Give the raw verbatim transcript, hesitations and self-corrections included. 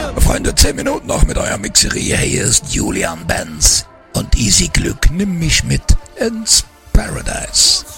Freunde, zehn Minuten noch mit eurer Mixerie. Hier ist Julian Benz und Easy Glück, nimm mich mit ins Paradise.